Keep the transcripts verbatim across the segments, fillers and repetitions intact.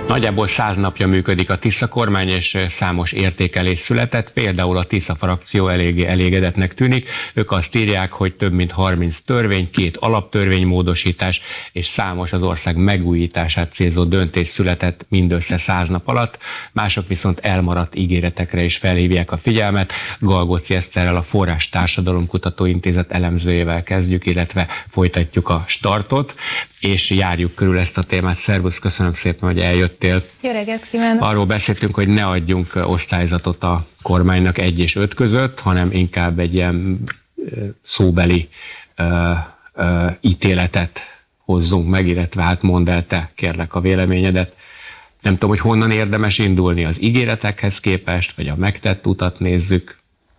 Nagyjából száz napja működik a Tisza kormány, és számos értékelés született, például a Tisza frakció eléggé elégedetnek tűnik. Ők azt írják, hogy több mint harminc törvény, két alaptörvénymódosítás és számos az ország megújítását célzó döntés született mindössze száz nap alatt. Mások viszont elmaradt ígéretekre is felhívják a figyelmet. Galgóci Eszterrel, a Forrás Társadalomkutató Intézet elemzőjével kezdjük, illetve folytatjuk a startot, és járjuk körül ezt a témát. Szervusz, köszönöm szépen, hogy eljöttél. Jó reggelt kívánok! Arról beszéltünk, hogy ne adjunk osztályzatot a kormánynak egy és öt között, hanem inkább egy ilyen szóbeli ö, ö, ítéletet hozzunk meg, illetve hát mondd el te, kérlek, a véleményedet. Nem tudom, hogy honnan érdemes indulni, az ígéretekhez képest, vagy a megtett utat nézzük.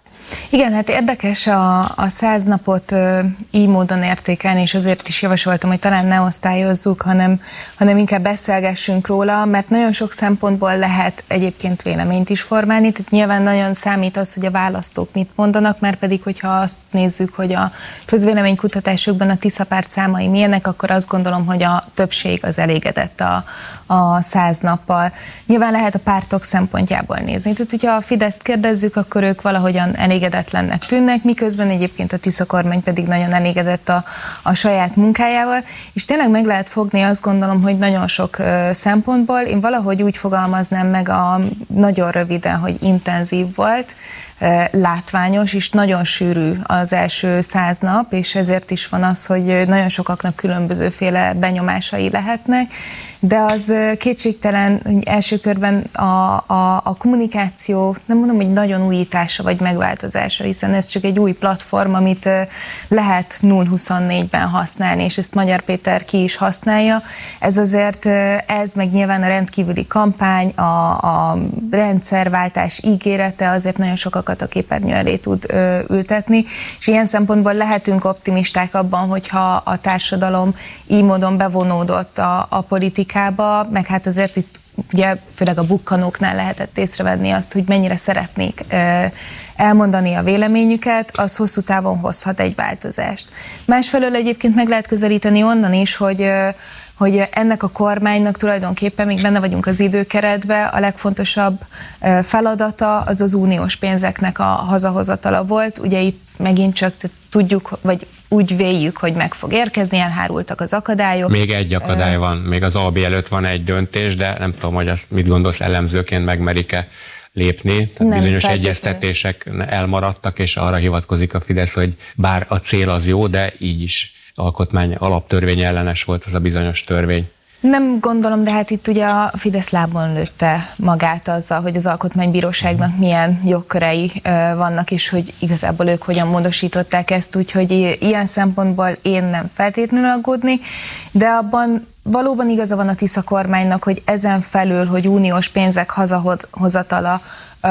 Igen, hát érdekes a, a száz napot ö, így módon értékelni, és azért is javasoltam, hogy talán ne osztályozzuk, hanem, hanem inkább beszélgessünk róla, mert nagyon sok szempontból lehet egyébként véleményt is formálni, tehát nyilván nagyon számít az, hogy a választók mit mondanak, mert pedig, hogyha azt nézzük, hogy a közvéleménykutatásokban a Tisza párt számai milyenek, akkor azt gondolom, hogy a többség az elégedett a, a száz nappal. Nyilván lehet a pártok szempontjából nézni, tehát hogyha a Fideszt kérdezzük, akkor ők valahogyan elégedetlennek tűnnek, miközben egyébként a Tisza kormány pedig nagyon elégedett a, a saját munkájával, és tényleg meg lehet fogni, azt gondolom, hogy nagyon sok uh, szempontból. Én valahogy úgy fogalmaznám meg a nagyon röviden, hogy intenzív volt, uh, látványos, és nagyon sűrű az első száz nap, és ezért is van az, hogy nagyon sokaknak különbözőféle benyomásai lehetnek, de az kétségtelen, hogy első körben a, a, a kommunikáció, nem mondom, hogy nagyon újítása vagy megváltozása, hiszen ez csak egy új platform, amit lehet nulla huszonnégyben használni, és ezt Magyar Péter ki is használja. Ez azért, ez meg nyilván a rendkívüli kampány, a, a rendszerváltás ígérete azért nagyon sokakat a képernyő elé tud ö, ültetni, és ilyen szempontból lehetünk optimisták abban, hogyha a társadalom így módon bevonódott a, a politikába, meg hát azért itt ugye főleg a bukkanóknál lehetett észrevenni azt, hogy mennyire szeretnék elmondani a véleményüket, az hosszú távon hozhat egy változást. Másfelől egyébként meg lehet közelíteni onnan is, hogy hogy ennek a kormánynak tulajdonképpen, még benne vagyunk az időkeretben, a legfontosabb feladata az az uniós pénzeknek a hazahozatala volt. Ugye itt megint csak tudjuk, vagy úgy véljük, hogy meg fog érkezni, elhárultak az akadályok. Még egy akadály van, még az Albi előtt van egy döntés, de nem tudom, hogy azt mit gondolsz, elemzőként megmerik-e lépni. Tehát nem, bizonyos egyeztetések elmaradtak, és arra hivatkozik a Fidesz, hogy bár a cél az jó, de így is alkotmány, alaptörvény ellenes volt az a bizonyos törvény. Nem gondolom, de hát itt ugye a Fidesz lábon lőtte magát azzal, hogy az Alkotmánybíróságnak milyen jogkörei vannak, és hogy igazából ők hogyan módosították ezt, úgyhogy ilyen szempontból én nem feltétlenül aggódni, de abban valóban igaza van a Tisza kormánynak, hogy ezen felül, hogy uniós pénzek hazahozatala ö,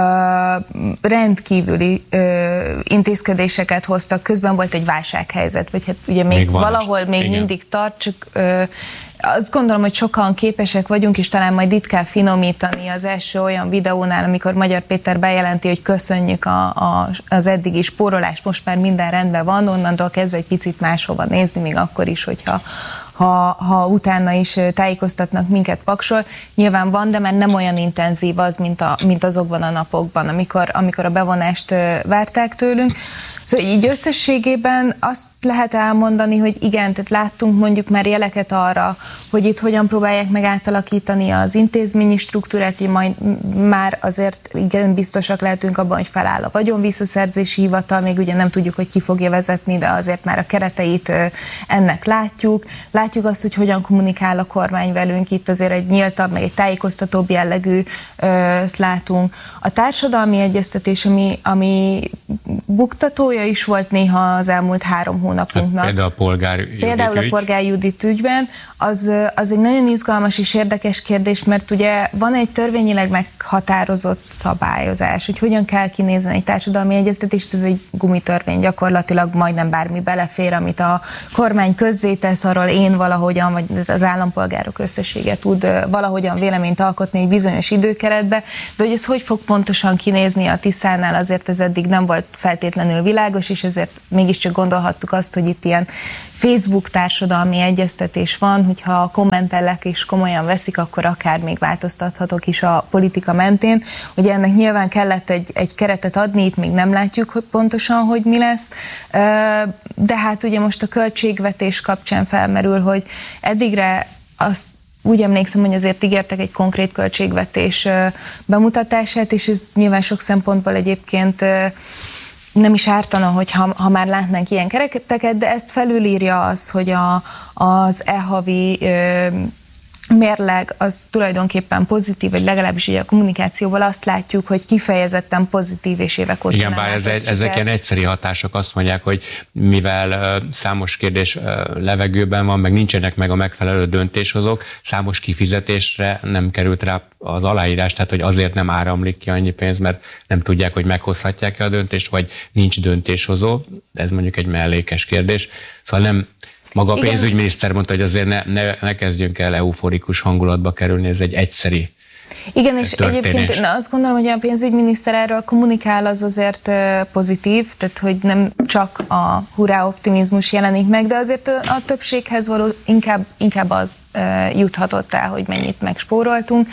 rendkívüli ö, intézkedéseket hoztak, közben volt egy válsághelyzet, vagy hát ugye még, még valahol még igen. mindig tart, csak ö, azt gondolom, hogy sokan képesek vagyunk, és talán majd itt kell finomítani az első olyan videónál, amikor Magyar Péter bejelenti, hogy köszönjük a, a, az eddigi spórolást, most már minden rendben van, onnantól kezdve egy picit máshova nézni, még akkor is, hogyha Ha, ha utána is tájékoztatnak minket paksol. Nyilván van, de már nem olyan intenzív az, mint, a, mint azokban a napokban, amikor, amikor a bevonást várták tőlünk. Szóval így összességében azt lehet elmondani, hogy igen, tehát láttunk mondjuk már jeleket arra, hogy itt hogyan próbálják meg átalakítani az intézményi struktúrát, hogy majd már azért igen biztosak lehetünk abban, hogy feláll a vagyonvisszaszerzési hivatal, még ugye nem tudjuk, hogy ki fogja vezetni, de azért már a kereteit ennek látjuk. Látjuk azt, hogy hogyan kommunikál a kormány velünk, itt azért egy nyíltabb, meg egy tájékoztatóbb jellegű látunk. A társadalmi egyeztetés, ami, ami buktatója is volt néha az elmúlt három hónapunknak. Hát például a Polgár Judit Például a Polgár Judit ügyben, az, az egy nagyon izgalmas és érdekes kérdés, mert ugye van egy törvényileg meghatározott szabályozás, hogy hogyan kell kinézni egy társadalmi egyeztetést, ez egy gumitörvény, gyakorlatilag majdnem bármi belefér, amit a kormány közzétesz, arról én valahogyan, vagy az állampolgárok összessége tud valahogyan véleményt alkotni egy bizonyos időkeretbe, de hogy ez hogy fog pontosan kinézni a Tiszánál, azért ez eddig nem volt feltétlenül világos. világos, és ezért mégiscsak gondolhattuk azt, hogy itt ilyen Facebook társadalmi egyeztetés van, hogyha a kommentelek is komolyan veszik, akkor akár még változtathatok is a politika mentén. Ugye ennek nyilván kellett egy, egy keretet adni, itt még nem látjuk hogy pontosan, hogy mi lesz, de hát ugye most a költségvetés kapcsán felmerül, hogy eddigre azt úgy emlékszem, hogy azért ígértek egy konkrét költségvetés bemutatását, és ez nyilván sok szempontból egyébként nem is ártana, hogy ha, ha már látnánk ilyen kereteket, de ezt felülírja az, hogy a, az e-havi mérleg az tulajdonképpen pozitív, vagy legalábbis ugye a kommunikációval azt látjuk, hogy kifejezetten pozitív és évek óta. Igen, bár ez, ezek ilyen egyszeri hatások, azt mondják, hogy mivel uh, számos kérdés uh, levegőben van, meg nincsenek meg a megfelelő döntéshozók, számos kifizetésre nem került rá az aláírás, tehát hogy azért nem áramlik ki annyi pénz, mert nem tudják, hogy meghozhatják-e a döntést, vagy nincs döntéshozó. Ez mondjuk egy mellékes kérdés. Szóval nem Maga a pénzügyminiszter mondta, hogy azért ne, ne, ne kezdjünk el euforikus hangulatba kerülni, ez egy egyszeri Igen, és történés. Egyébként na, azt gondolom, hogy a pénzügyminiszter erről kommunikál, az azért pozitív, tehát hogy nem csak a hurrá optimizmus jelenik meg, de azért a többséghez való inkább, inkább az juthatott el, hogy mennyit megspóroltunk,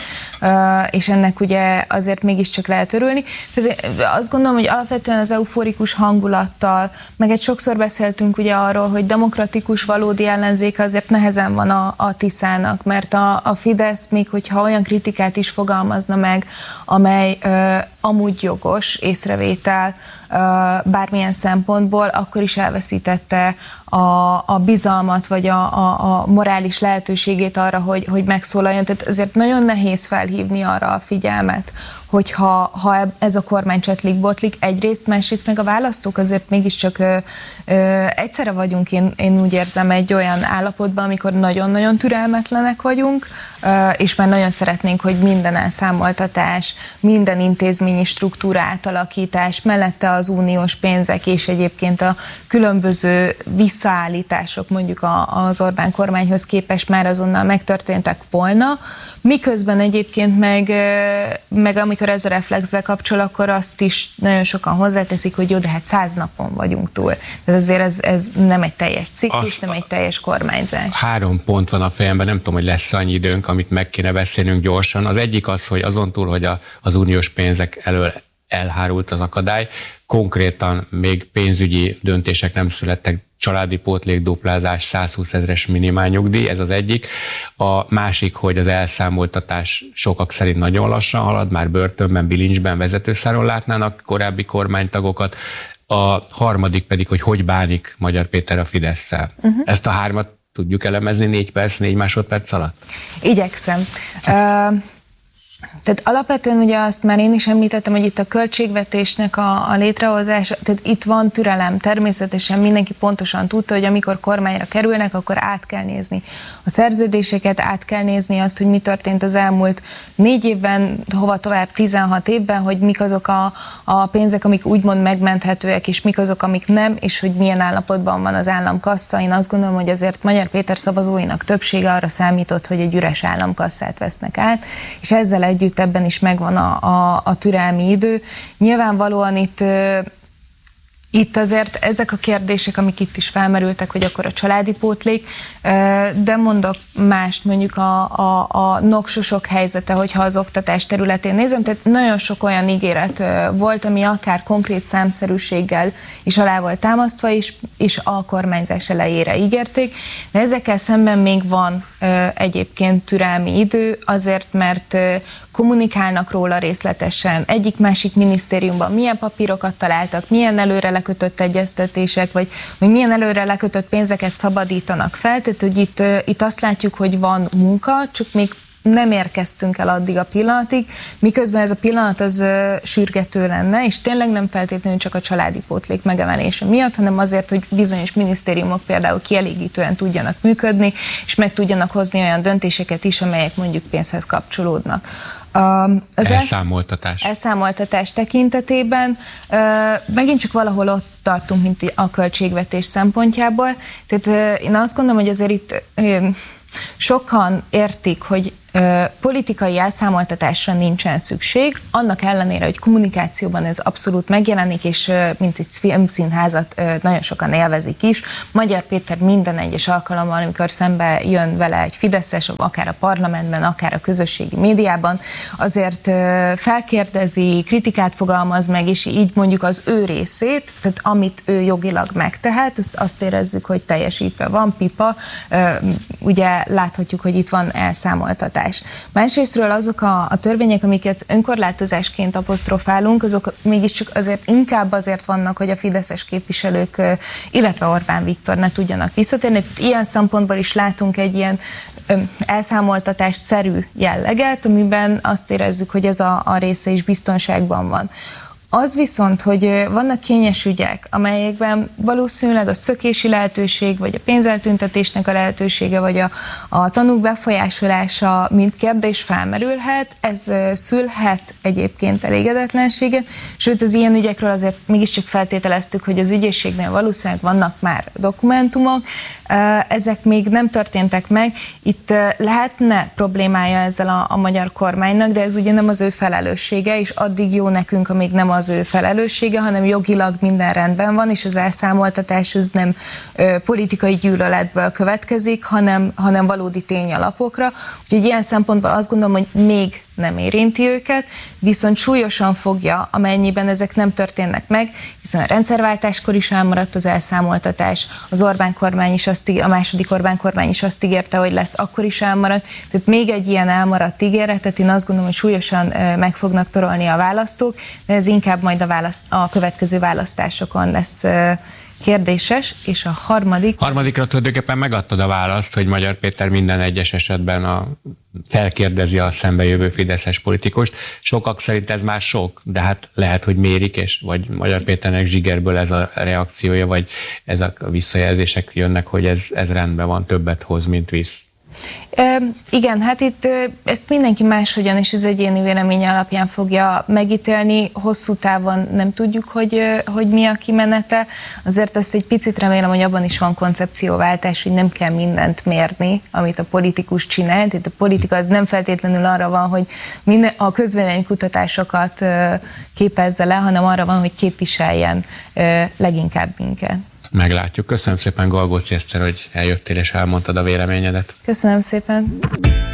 és ennek ugye azért mégiscsak lehet örülni. Tehát azt gondolom, hogy alapvetően az euforikus hangulattal, meg egy sokszor beszéltünk ugye arról, hogy demokratikus valódi ellenzéke azért nehezen van a, a Tiszának, mert a, a Fidesz, még hogyha olyan kritikát is fogalmazna meg, amely ö, amúgy jogos észrevétel ö, bármilyen szempontból, akkor is elveszítette a, a bizalmat, vagy a, a, a morális lehetőségét arra, hogy, hogy megszólaljon. Tehát azért nagyon nehéz felhívni arra a figyelmet, hogyha ha ez a kormány csetlik-botlik egyrészt, másrészt meg a választók azért mégiscsak ö, ö, egyszerre vagyunk, én, én úgy érzem, egy olyan állapotban, amikor nagyon-nagyon türelmetlenek vagyunk, ö, és már nagyon szeretnénk, hogy minden elszámoltatás, minden intézményi struktúra átalakítás, mellette az uniós pénzek és egyébként a különböző visszaállítások mondjuk a, az Orbán kormányhoz képest már azonnal megtörténtek volna, miközben egyébként meg, meg amikor ez a reflex bekapcsol, akkor azt is nagyon sokan hozzáteszik, hogy jó, de hát száz napon vagyunk túl. Tehát azért ez, ez nem egy teljes ciklus, azt nem egy teljes kormányzás. Három pont van a fejemben, nem tudom, hogy lesz annyi időnk, amit meg kéne beszélnünk gyorsan. Az egyik az, hogy azon túl, hogy a, az uniós pénzek elől elhárult az akadály, konkrétan még pénzügyi döntések nem születtek, családi pótlék duplázás, százhúsz ezres minimálnyugdíj, ez az egyik. A másik, hogy az elszámoltatás sokak szerint nagyon lassan halad, már börtönben, bilincsben, vezetőszáron látnának korábbi kormánytagokat. A harmadik pedig, hogy hogy bánik Magyar Péter a Fidesszel. Uh-huh. Ezt a hármat tudjuk elemezni négy perc, négy másodperc alatt? Igyekszem. Uh... Tehát alapvetően ugye azt már én is említettem, hogy itt a költségvetésnek a, a létrehozása, tehát itt van türelem, természetesen mindenki pontosan tudta, hogy amikor kormányra kerülnek, akkor át kell nézni a szerződéseket, át kell nézni azt, hogy mi történt az elmúlt négy évben, hova tovább tizenhat évben, hogy mik azok a, a pénzek, amik úgymond megmenthetőek, és mik azok, amik nem, és hogy milyen állapotban van az államkassa. Én azt gondolom, hogy azért Magyar Péter szavazóinak többsége arra számított, hogy egy üres államkasszát vesznek át, és ezzel együtt ebben is megvan a, a, a türelmi idő. Nyilvánvalóan itt, itt azért ezek a kérdések, amik itt is felmerültek, hogy akkor a családi pótlék, de mondok mást, mondjuk a, a, a noksosok helyzete, hogyha az oktatás területén nézem, tehát nagyon sok olyan ígéret volt, ami akár konkrét számszerűséggel is alá volt támasztva, és, és a kormányzás elejére ígérték, de ezekkel szemben még van egyébként türelmi idő, azért, mert kommunikálnak róla részletesen, egyik-másik minisztériumban milyen papírokat találtak, milyen előre lekötött egyeztetések, vagy, vagy milyen előre lekötött pénzeket szabadítanak fel, tehát hogy itt, itt azt látjuk, hogy van munka, csak még nem érkeztünk el addig a pillanatig, miközben ez a pillanat az uh, sürgető lenne, és tényleg nem feltétlenül csak a családi pótlék megemelése miatt, hanem azért, hogy bizonyos minisztériumok például kielégítően tudjanak működni, és meg tudjanak hozni olyan döntéseket is, amelyek mondjuk pénzhez kapcsolódnak. Uh, az elszámoltatás. Elszámoltatás tekintetében uh, megint csak valahol ott tartunk, mint a költségvetés szempontjából. Tehát uh, én azt gondolom, hogy azért itt uh, sokan értik, hogy Politikai elszámoltatásra nincsen szükség, annak ellenére, hogy kommunikációban ez abszolút megjelenik, és mint egy filmszínházat nagyon sokan élvezik is. Magyar Péter minden egyes alkalommal, amikor szembe jön vele egy fideszes, akár a parlamentben, akár a közösségi médiában, azért felkérdezi, kritikát fogalmaz meg, és így mondjuk az ő részét, tehát amit ő jogilag megtehet, azt, azt érezzük, hogy teljesítve van, pipa, ugye láthatjuk, hogy itt van elszámoltatás. Másrésztről azok a, a törvények, amiket önkorlátozásként apostrofálunk, azok mégiscsak azért inkább azért vannak, hogy a fideszes képviselők, illetve Orbán Viktor ne tudjanak visszatérni. Ilyen szempontból is látunk egy ilyen elszámoltatásszerű jelleget, amiben azt érezzük, hogy ez a, a része is biztonságban van. Az viszont, hogy vannak kényes ügyek, amelyekben valószínűleg a szökési lehetőség, vagy a pénzeltüntetésnek a lehetősége, vagy a, a tanúk befolyásolása, mint kérdés felmerülhet, ez szülhet egyébként elégedetlenséget, sőt az ilyen ügyekről azért mégiscsak feltételeztük, hogy az ügyészségnél valószínűleg vannak már dokumentumok, ezek még nem történtek meg. Itt lehetne problémája ezzel a, a magyar kormánynak, de ez ugye nem az ő felelőssége, és addig jó nekünk, amíg nem az ő felelőssége, hanem jogilag minden rendben van, és az elszámoltatás az nem ö, politikai gyűlöletből következik, hanem, hanem valódi tényalapokra. Úgyhogy ilyen szempontból azt gondolom, hogy még nem érinti őket, viszont súlyosan fogja, amennyiben ezek nem történnek meg, hiszen a rendszerváltáskor is elmaradt az elszámoltatás, az Orbán kormány is azt, a második Orbán kormány is azt ígérte, hogy lesz, akkor is elmaradt. Tehát még egy ilyen elmaradt ígéretet, én azt gondolom, hogy súlyosan meg fognak torolni a választók, de ez inkább majd a, választ, a következő választásokon lesz kérdéses, és a harmadik... Harmadikra tulajdonképpen megadtad a választ, hogy Magyar Péter minden egyes esetben a, felkérdezi a szembejövő fideszes politikost. Sokak szerint ez már sok, de hát lehet, hogy mérik, és vagy Magyar Péternek zsigerből ez a reakciója, vagy ezek a visszajelzések jönnek, hogy ez, ez rendben van, többet hoz, mint visz. E, igen, hát itt ezt mindenki máshogyan és az egyéni véleménye alapján fogja megítélni. Hosszú távon nem tudjuk, hogy, hogy mi a kimenete. Azért azt egy picit remélem, hogy abban is van koncepcióváltás, hogy nem kell mindent mérni, amit a politikus csinál. Itt a politika az nem feltétlenül arra van, hogy minden, a közvéleménykutatásokat képezze le, hanem arra van, hogy képviseljen leginkább minket. Meglátjuk. Köszönöm szépen, Galgóci Eszter, hogy eljöttél és elmondtad a véleményedet. Köszönöm szépen.